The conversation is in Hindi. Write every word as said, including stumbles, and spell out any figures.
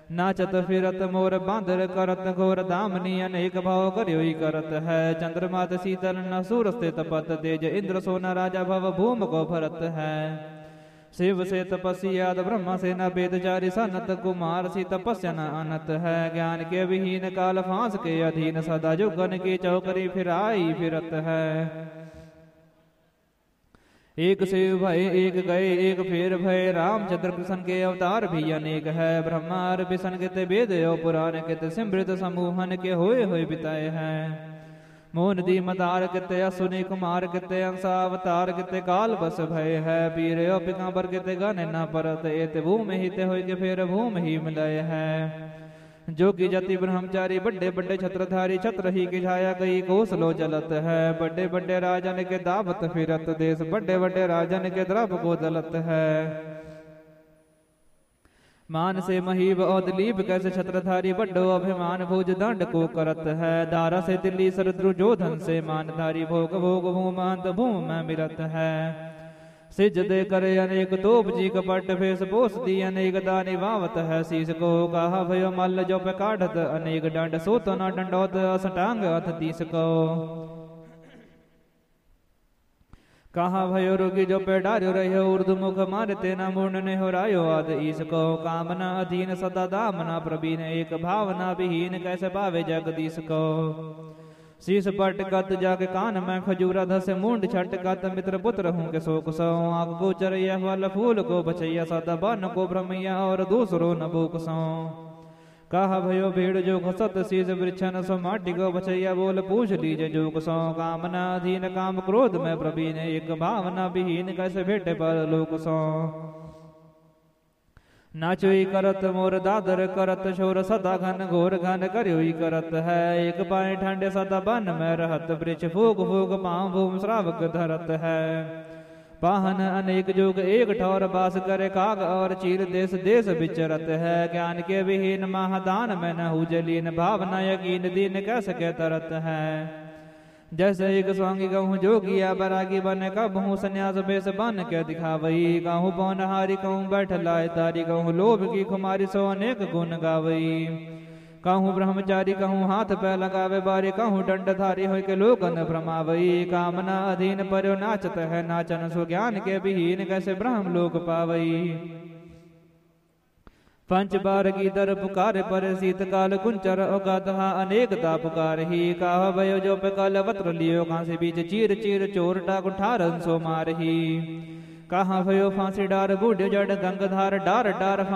नाचत फिरत मोर बांदर करत घोर दामनी अनेक भाव करियो करत है। चंद्रमात शीतल न सूर स्थित पत तेज इंद्र सोना राजा भव भूम को भरत है। शिव से तपस्याद ब्रह्मा से न वेदचारी सनत कुमार सी तपस्या न अनत है। ज्ञान के विहीन काल फांस के अधीन सदा जुगन की चौकरी फिराई फिरत है। एक शिव भय एक गए एक फेर भय रामचंद्र कृष्ण के अवतार भी अनेक है। ब्रह्मार विष्णु के ते वेद और पुराण के ते सिमृत समूहन के होए होए बिताए हैं। मोहन दी मदार किते असुनी कुमार किते अंसावतार किते काल बस भय है। पीर पिकांबर किते गाने न परत एत भूमि हिते होय के फेर भूमि ही मिलय है। जोगी जति ब्रह्मचारी बड़े बड़े छत्रधारी छत्र ही की छाया कई कोसलो जलत है। बड़े बड़े राजन के दावत फिरत देश बड़े बड़े राजन के द्रव को दलत है। मान से महीब और दिलीप कैसे छत्रधारी बड्डो अभिमान भुज दंड को करत है। दारा से दिल्ली सरद्रु जोधन से मानधारी भोग भोग भूमांत भूम में मिलत है। सिज दे करे अनेक तोप जी कपट फेस पोस दी अनेक दानी वावत है। शीस को कहा भयो मल्ल जो पे काढ़त अनेक डंड सोत न डंडोत असटांग अथ तीस को। कहा भयो रोगी जो पे डार्यो रहो उर्दू मुख मारते न मूर्ण ने हो रायो आद ईस को। कामना अधीन सदा दामना प्रवीण एक भावना विहीन कैसे पावे जगदीश को। शीस पट कत जाके कान में खजूरा धस मुंड छट कत मित्र पुत्र हूँ के शोक सौ। आग को चरैया फल फूल को बचैया सदा बन को भ्रमैया और दूसरो न भूक सौ। कहा भयो भीड़ जो घसत शीस वृक्षन सो माटी को बचैया बोल पूछ लीजे जोक सौ। कामना अधीन काम क्रोध में प्रवीण एक भावना विहीन कैसे भेटे पर लोक सौ। नाचोई करत मोर दादर करत शोर सदा घन घोर घन करियोई करत है। एक पाए ठंडे सदा बन में रहत वृक्ष फूक फूक पाँव भूम श्रावक धरत है। पाहन अनेक जुग एक ठौर बास करे काग और चीर देश देश विचरत है। ज्ञान के विहीन महादान में न हुजलीन भावना यकीन दीन कैसे के तरत है। जैसे एक स्वांगी कहूँ जोगिया बैरागी बने कबहूँ संन्यास बेस बन के दिखावई। कहूँ पौनहारी कहूँ बैठ लाए तारी कहूँ लोभ की खुमारी सो अनेक गुण गावई। कहूँ ब्रह्मचारी कहूँ हाथ पै लगावे बारी कहूँ दंडधारी हो के लोगन भ्रमावई। कामना अधीन पर्यो नाचत है नाचन सो ज्ञान के विहीन कैसे ब्रह्म लोक पावई। पंच बार की दर पुकार पर शीतकाल कुंचर अगाधहा अनेकता पुकार ही। कहा भयो जो पे काल वत्र लियो कांसे बीच चीर चीर चोर डाक उठारन सो मार ही। कहा भयो फांसी डार बूढ़ जड़ गंगधार डार डार